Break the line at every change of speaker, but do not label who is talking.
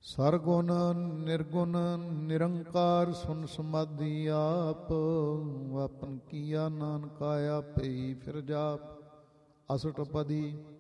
ਸਰਗੁਣ ਨਿਰਗੁਣ ਨਿਰੰਕਾਰ ਸੁਨ ਸਮਾਧੀ ਆਪ। ਆਪਨ ਕੀਆ ਨਾਨਕ ਆਇਆ ਪਈ ਫਿਰ ਜਾਪ। ਅਸਟਪਦੀ